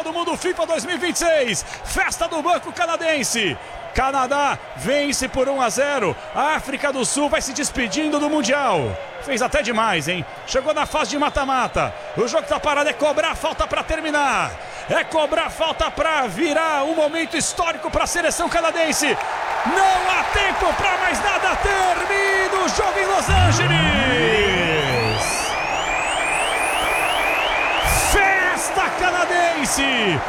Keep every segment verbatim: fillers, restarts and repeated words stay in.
do Mundo FIFA dois mil e vinte e seis. Festa do Banco Canadense. Canadá vence por um a zero. A África do Sul vai se despedindo do Mundial. Fez até demais, hein? Chegou na fase de mata-mata. O jogo tá parado, é cobrar falta para terminar. É cobrar falta para virar um momento histórico para a seleção canadense. Não há tempo para mais nada. Termina o jogo em Los Angeles. Festa canadense.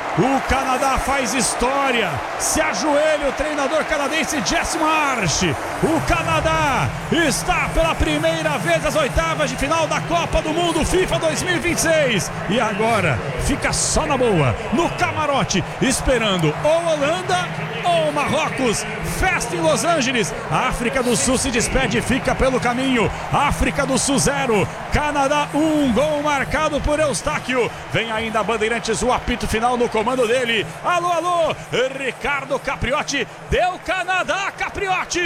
O Canadá faz história. Se ajoelha o treinador canadense Jesse Marsh. O Canadá está pela primeira vez nas oitavas de final da Copa do Mundo FIFA dois mil e vinte e seis. E agora fica só na boa, no camarote, esperando ou Holanda ou Marrocos. Festa em Los Angeles. A África do Sul se despede e fica pelo caminho. África do Sul zero, Canadá um. Gol marcado por Eustáquio. Vem ainda a Bandeirantes, o apito final no comando dele. Alô, alô, Ricardo Capriotti. Deu Canadá, Capriotti.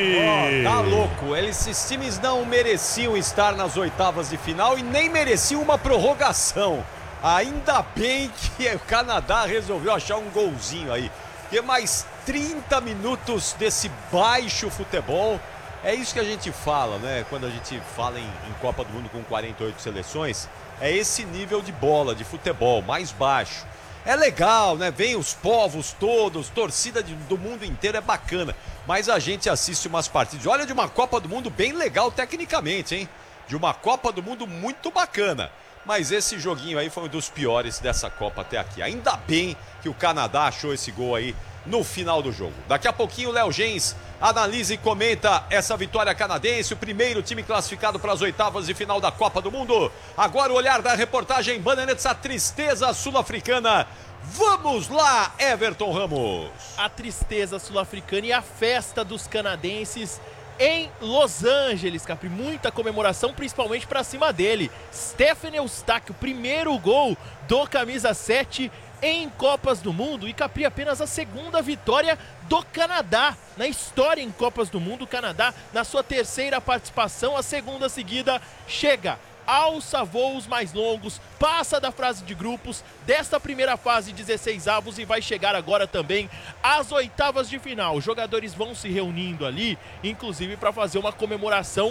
Oh, tá louco. Esses times não mereciam estar nas oitavas de final e nem mereciam uma prorrogação. Ainda bem que o Canadá resolveu achar um golzinho aí. Porque mais trinta minutos desse baixo futebol. É isso que a gente fala, né? Quando a gente fala em, em Copa do Mundo com quarenta e oito seleções. É esse nível de bola, de futebol, mais baixo. É legal, né? Vem os povos todos, torcida de, do mundo inteiro, é bacana. Mas a gente assiste umas partidas. Olha, de uma Copa do Mundo bem legal tecnicamente, hein? De uma Copa do Mundo muito bacana. Mas esse joguinho aí foi um dos piores dessa Copa até aqui. Ainda bem que o Canadá achou esse gol aí no final do jogo. Daqui a pouquinho o Léo Gens analisa e comenta essa vitória canadense, o primeiro time classificado para as oitavas de final da Copa do Mundo. Agora o olhar da reportagem Bandeirantes, a tristeza sul-africana. Vamos lá, Everton Ramos. A tristeza sul-africana e a festa dos canadenses em Los Angeles, Capri. Muita comemoração, principalmente para cima dele. Stephen Eustáquio, primeiro gol do camisa sete em Copas do Mundo. E, Capri, apenas a segunda vitória do Canadá na história em Copas do Mundo. O Canadá, na sua terceira participação, a segunda seguida, chega, alça voos mais longos, passa da fase de grupos desta primeira fase, dezesseis avos, e vai chegar agora também às oitavas de final. Os jogadores vão se reunindo ali, inclusive para fazer uma comemoração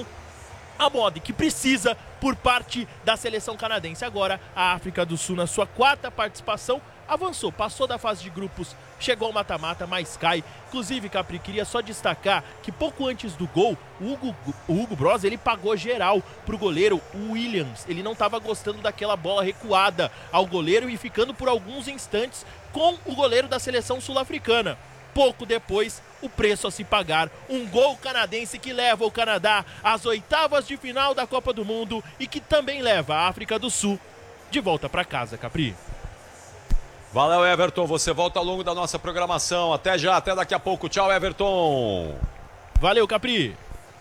a moda que precisa por parte da seleção canadense. Agora a África do Sul, na sua quarta participação, avançou, passou da fase de grupos, chegou ao mata-mata, mas cai. Inclusive, Capri, queria só destacar que pouco antes do gol, o Hugo, o Hugo Broz, ele pagou geral pro goleiro Williams. Ele não estava gostando daquela bola recuada ao goleiro e ficando por alguns instantes com o goleiro da seleção sul-africana. Pouco depois, o preço a se pagar. Um gol canadense que leva o Canadá às oitavas de final da Copa do Mundo e que também leva a África do Sul de volta para casa, Capri. Valeu, Everton. Você volta ao longo da nossa programação. Até já, até daqui a pouco. Tchau, Everton. Valeu, Capri.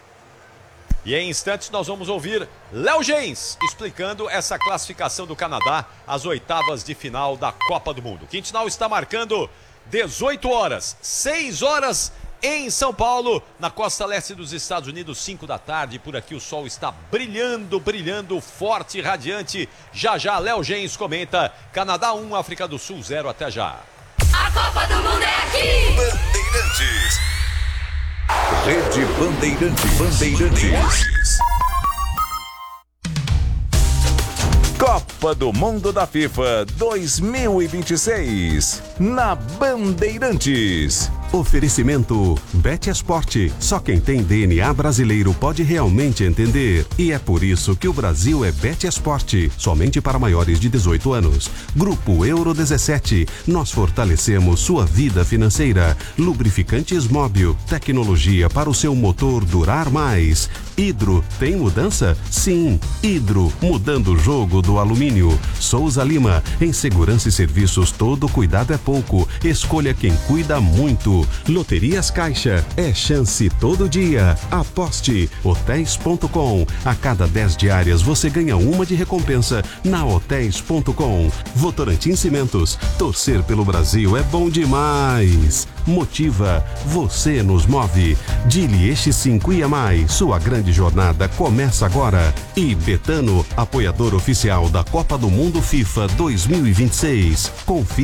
E em instantes nós vamos ouvir Léo Gens explicando essa classificação do Canadá às oitavas de final da Copa do Mundo. Quintinal está marcando dezoito horas, seis horas em São Paulo, na costa leste dos Estados Unidos, cinco da tarde. Por aqui o sol está brilhando, brilhando, forte, radiante. Já já, Léo Gens comenta. Canadá um, África do Sul zero. Até já. A Copa do Mundo é aqui! Bandeirantes. Rede Bandeirantes. Bandeirantes. Copa do Mundo da FIFA dois mil e vinte e seis, na Bandeirantes. Oferecimento Betesport. Só quem tem D N A brasileiro pode realmente entender. E é por isso que o Brasil é Betesport. Somente para maiores de dezoito anos. Grupo Euro dezessete. Nós fortalecemos sua vida financeira. Lubrificantes Móbil. Tecnologia para o seu motor durar mais. Hidro. Tem mudança? Sim. Hidro. Mudando o jogo do alumínio. Souza Lima. Em segurança e serviços, todo cuidado é pouco. Escolha quem cuida muito. Loterias Caixa, é chance todo dia. Aposte. Hotéis ponto com. A cada dez diárias você ganha uma de recompensa na Hotéis ponto com. Votorantim Cimentos, torcer pelo Brasil é bom demais. Motiva, você nos move. Dili Eixo cinco I A mais, sua grande jornada começa agora. E Betano, apoiador oficial da Copa do Mundo FIFA dois mil e vinte e seis. Confira.